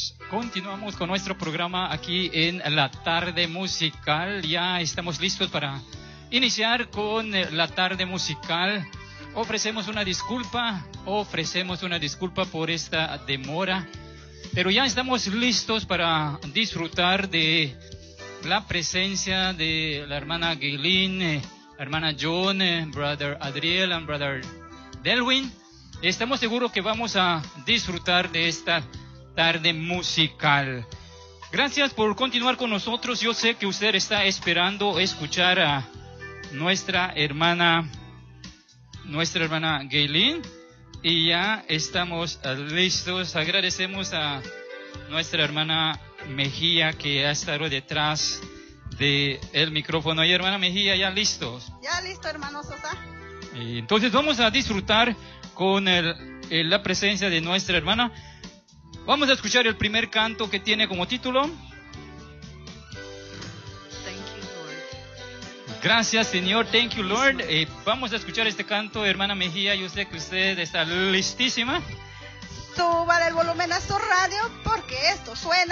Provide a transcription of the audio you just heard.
Continuamos con nuestro programa aquí en la tarde musical. Ya estamos listos para iniciar con la tarde musical. Ofrecemos una disculpa por esta demora, pero ya estamos listos para disfrutar de la presencia de la hermana Gaylene, hermana John, brother Adriel y brother Delwin. Estamos seguros que vamos a disfrutar de esta tarde musical. Gracias por continuar con nosotros. Yo sé que usted está esperando escuchar a nuestra hermana Gaylene, y ya estamos listos. Agradecemos a nuestra hermana Mejía, que ha estado detrás del micrófono. Y hermana Mejía, ¿ya listos? Ya listo, hermano Sosa. Y entonces vamos a disfrutar con la presencia de nuestra hermana. Vamos a escuchar el primer canto, que tiene como título Gracias, Señor. Thank you, Lord. Vamos a escuchar este canto, hermana Mejía. Yo sé que usted está listísima. Suban el volumen a su radio, porque esto suena